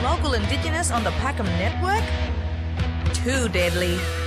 local Indigenous on the Packham Network? Too deadly.